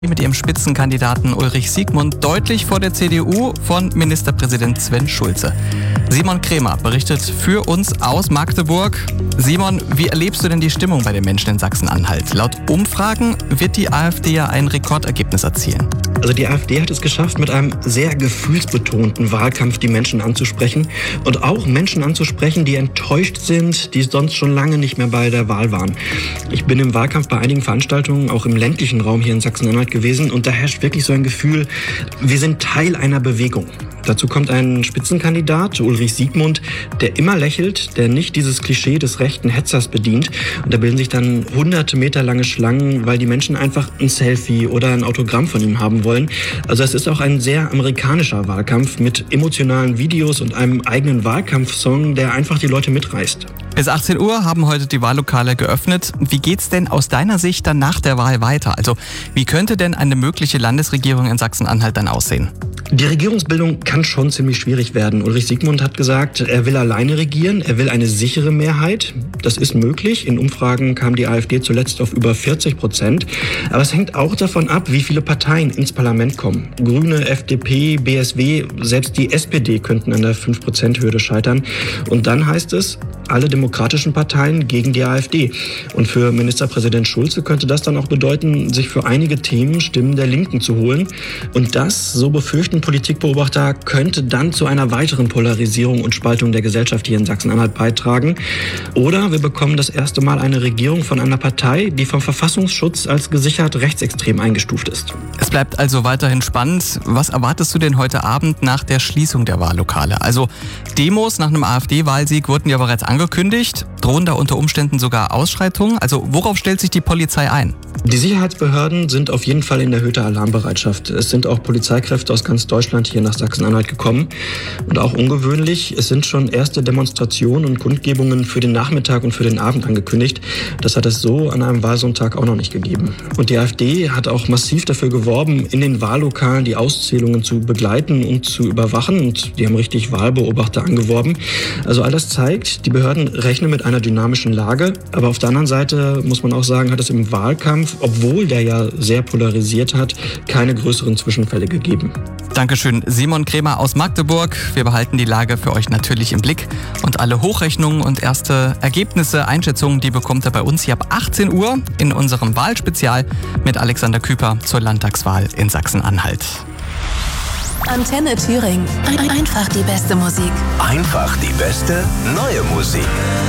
Mit ihrem Spitzenkandidaten Ulrich Siegmund deutlich vor der CDU von Ministerpräsident Sven Schulze. Simon Krämer berichtet für uns aus Magdeburg. Simon, wie erlebst du denn die Stimmung bei den Menschen in Sachsen-Anhalt? Laut Umfragen wird die AfD ja ein Rekordergebnis erzielen. Also die AfD hat es geschafft, mit einem sehr gefühlsbetonten Wahlkampf die Menschen anzusprechen und auch Menschen anzusprechen, die enttäuscht sind, die sonst schon lange nicht mehr bei der Wahl waren. Ich bin im Wahlkampf bei einigen Veranstaltungen, auch im ländlichen Raum hier in Sachsen-Anhalt gewesen, und da herrscht wirklich so ein Gefühl, wir sind Teil einer Bewegung. Dazu kommt ein Spitzenkandidat, Ulrich Siegmund, der immer lächelt, der nicht dieses Klischee des rechten Hetzers bedient. Und da bilden sich dann hunderte Meter lange Schlangen, weil die Menschen einfach ein Selfie oder ein Autogramm von ihm haben wollen. Also es ist auch ein sehr amerikanischer Wahlkampf mit emotionalen Videos und einem eigenen Wahlkampfsong, der einfach die Leute mitreißt. Bis 18 Uhr haben heute die Wahllokale geöffnet. Wie geht's denn aus deiner Sicht dann nach der Wahl weiter? Also wie könnte denn eine mögliche Landesregierung in Sachsen-Anhalt dann aussehen? Die Regierungsbildung kann schon ziemlich schwierig werden. Ulrich Siegmund hat gesagt, er will alleine regieren, er will eine sichere Mehrheit. Das ist möglich. In Umfragen kam die AfD zuletzt auf über 40%. Aber es hängt auch davon ab, wie viele Parteien ins Parlament kommen. Grüne, FDP, BSW, selbst die SPD könnten an der 5%-Hürde scheitern. Und dann heißt es, alle demokratischen Parteien gegen die AfD. Und für Ministerpräsident Schulze könnte das dann auch bedeuten, sich für einige Themen Stimmen der Linken zu holen. Und das, so befürchten Politikbeobachter, könnte dann zu einer weiteren Polarisierung und Spaltung der Gesellschaft hier in Sachsen-Anhalt beitragen. Oder wir bekommen das erste Mal eine Regierung von einer Partei, die vom Verfassungsschutz als gesichert rechtsextrem eingestuft ist. Es bleibt also weiterhin spannend. Was erwartest du denn heute Abend nach der Schließung der Wahllokale? Also Demos nach einem AfD-Wahlsieg wurden ja bereits angekündigt. Drohen da unter Umständen sogar Ausschreitungen? Also worauf stellt sich die Polizei ein? Die Sicherheitsbehörden sind auf jeden Fall in erhöhter Alarmbereitschaft. Es sind auch Polizeikräfte aus ganz Deutschland hier nach Sachsen-Anhalt gekommen. Und auch ungewöhnlich, es sind schon erste Demonstrationen und Kundgebungen für den Nachmittag und für den Abend angekündigt. Das hat es so an einem Wahlsonntag auch noch nicht gegeben. Und die AfD hat auch massiv dafür geworben, in den Wahllokalen die Auszählungen zu begleiten und zu überwachen. Und die haben richtig Wahlbeobachter angeworben. Also all das zeigt, die Behörden rechnen mit einer dynamischen Lage. Aber auf der anderen Seite muss man auch sagen, hat es im Wahlkampf, obwohl der ja sehr polarisiert hat, keine größeren Zwischenfälle gegeben. Dankeschön, Simon Krämer aus Magdeburg. Wir behalten die Lage für euch natürlich im Blick. Und alle Hochrechnungen und erste Ergebnisse, Einschätzungen, die bekommt ihr bei uns hier ab 18 Uhr in unserem Wahlspezial mit Alexander Küper zur Landtagswahl in Sachsen-Anhalt. Antenne Thüringen. Einfach die beste Musik. Einfach die beste neue Musik.